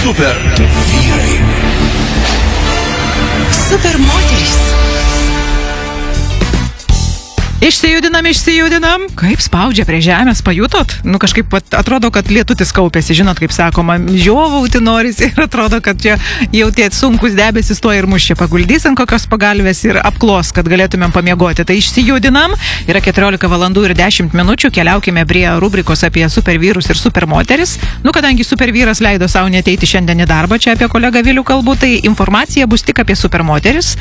Super vyrai. Super moterys. Išsijudinam. Kaip spaudžia prie žemės, pajutot? Kažkaip atrodo, kad lietutis kaupėsi, žinot, kaip sakoma, žiovauti norisi ir atrodo, kad čia jau tie sunkus debesis to ir mus čia paguldys ant kokios pagalvės ir apklos, kad galėtumėm pamiegoti. Tai išsijudinam, yra 14 valandų ir 10 minučių, keliaukime prie rubrikos apie super vyrus ir super moteris. Kadangi super vyras leido savo neteiti šiandien į darbą, čia apie kolegą Vilių kalbu, tai informacija bus tik apie super moteris,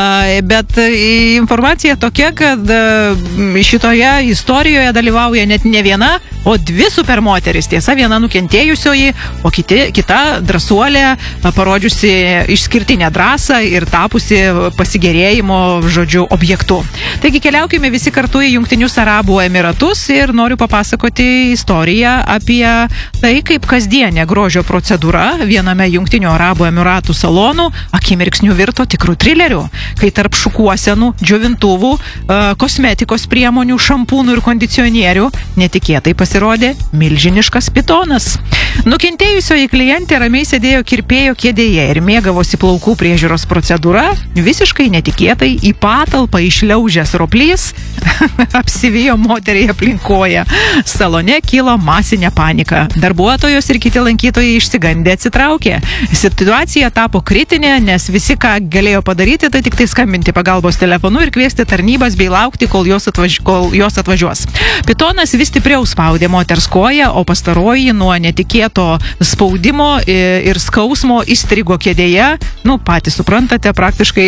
bet informacija tokia, kad šitoje istorijoje dalyvauja net ne viena, o dvi super moteris. Tiesa, viena nukentėjusioji, o kita drąsuolė, parodžiusi išskirtinę drąsą ir tapusi pasigėrėjimo, žodžiu, objektu. Taigi keliaukime visi kartu į Jungtinius Arabų Emiratus ir noriu papasakoti istoriją apie tai, kaip kasdienė grožio procedūra viename Jungtinių Arabų Emiratų salonų akimirksniu virto tikrų trilerių, kai tarp šukuosenų, džiovintuvų, kosmetikos priemonių, šampūnų ir kondicionierių netikėtai pasirodė milžiniškas pitonas. Nukentėjusioji klientė ramiai sėdėjo kirpėjo kėdėje ir mėgavosi plaukų priežiūros procedūra. Visiškai netikėtai į patalpą išliaužęs roplys apsivijo moteriai aplinkoje. Salone kilo masinė panika. Darbuotojos ir kiti lankytojai išsigandę atsitraukė. Situacija tapo kritinė, nes visi, ką galėjo padaryti, tai tik tai skambinti pagalbos telefonu ir kviesti tarnybas bei laukti, kol jos atvažiuos. Pitonas vis stipriau spaudė moters koją, o pastaroji nuo netikėto spaudimo ir skausmo įstrigo kėdėje. Patys suprantate, praktiškai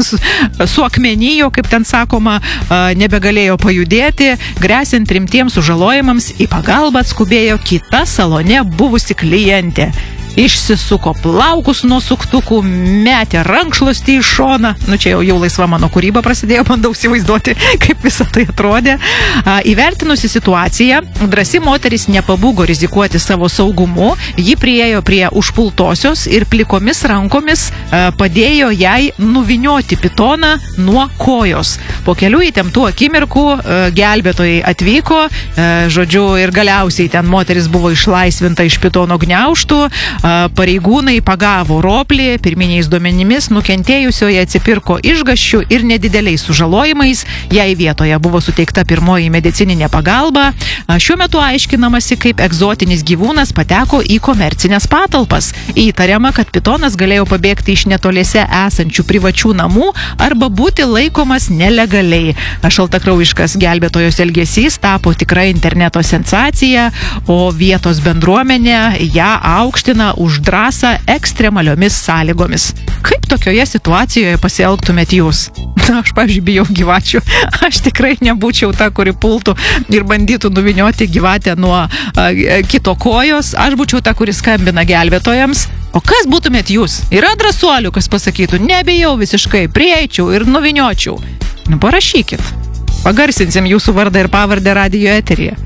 suakmenijo, kaip ten sakoma, nebegalėjo pajudėti. Gresiant rimtiems sužalojimams, į pagalbą atskubėjo kita salone buvusi klientė. Išsisuko plaukus nuo suktukų, metė rankšluostį į šoną. Čia jau laisva mano kūryba prasidėjo, bandau įsivaizduoti, kaip visą tai atrodė. Įvertinusi situaciją, drąsi moteris nepabūgo rizikuoti savo saugumu. Ji priėjo prie užpultosios ir plikomis rankomis padėjo jai nuvinioti pitoną nuo kojos. Po kelių įtemptų akimirkų gelbėtojai atvyko, ir galiausiai ten moteris buvo išlaisvinta iš pitono gniaužtų. Pareigūnai pagavo roplį, pirminiais duomenimis nukentėjusioje atsipirko išgąsčių ir nedideliais sužalojimais. Jai vietoje buvo suteikta pirmoji medicininė pagalba. Šiuo metu aiškinamasi, kaip egzotinis gyvūnas pateko į komercinės patalpas. Įtariama, kad pitonas galėjo pabėgti iš netoliese esančių privačių namų arba būti laikomas nelegaliai. Šaltakraujiškas gelbėtojos elgesys tapo tikra interneto sensacija, o vietos bendruomenė ją aukština už drąsą ekstremaliomis sąlygomis. Kaip tokioje situacijoje pasielgtumėt jūs? Aš, pavyzdžiui, bijau gyvačių. Aš tikrai nebūčiau ta, kuri pultų ir bandytų nuvinioti gyvatę nuo kito kojos. Aš būčiau ta, kuri skambina gelbėtojams. O kas būtumėt jūs? Yra drąsuolių, kas pasakytų, nebijau visiškai, prieičiau ir nuviniočiau. Parašykit. Pagarsinsim jūsų vardą ir pavardę radijo eteryje.